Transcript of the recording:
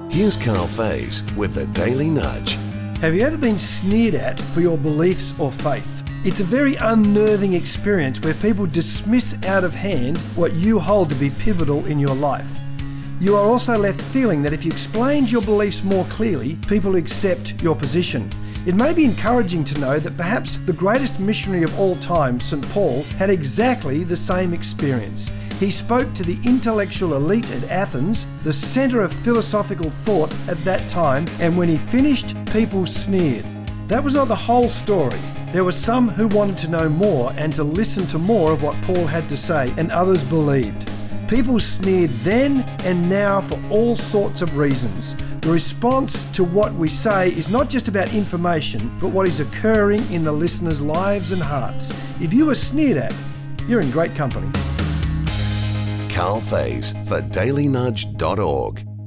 Here's Carl Faze with the Daily Nudge. Have you ever been sneered at for your beliefs or faith? It's a very unnerving experience where people dismiss out of hand what you hold to be pivotal in your life. You are also left feeling that if you explained your beliefs more clearly, people accept your position. It may be encouraging to know that perhaps the greatest missionary of all time, St. Paul, had exactly the same experience. He spoke to the intellectual elite at Athens, the centre of philosophical thought at that time, and when he finished, people sneered. That was not the whole story. There were some who wanted to know more and to listen to more of what Paul had to say, and others believed. People sneered then and now for all sorts of reasons. The response to what we say is not just about information, but what is occurring in the listeners' lives and hearts. If you were sneered at, you're in great company. Carl Faze for dailynudge.org.